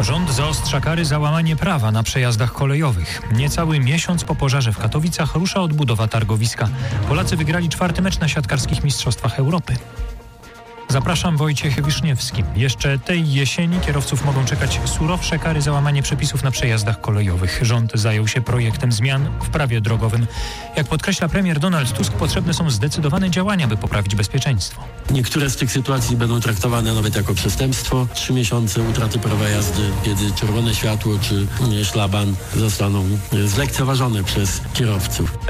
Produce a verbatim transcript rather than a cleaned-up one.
Rząd zaostrza kary za łamanie prawa na przejazdach kolejowych. Niecały miesiąc po pożarze w Katowicach rusza odbudowa targowiska. Polacy wygrali czwarty mecz na siatkarskich Mistrzostwach Europy. Zapraszam, Wojciech Wiszniewski. Jeszcze tej jesieni kierowców mogą czekać surowsze kary za łamanie przepisów na przejazdach kolejowych. Rząd zajął się projektem zmian w prawie drogowym. Jak podkreśla premier Donald Tusk, potrzebne są zdecydowane działania, by poprawić bezpieczeństwo. Niektóre z tych sytuacji będą traktowane nawet jako przestępstwo. Trzy miesiące utraty prawa jazdy, kiedy czerwone światło czy szlaban zostaną zlekceważone przez kierowców.